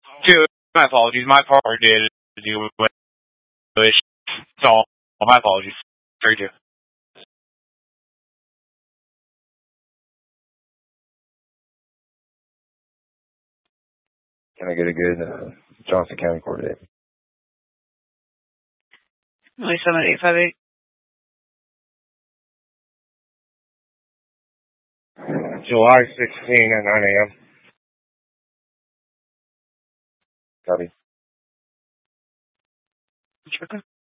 Two, my apologies. My partner did do with it. So, my apologies. 32. Can I get a good Johnson County Court date? Only 7858. July 16 at 9 a.m. Copy. Sure.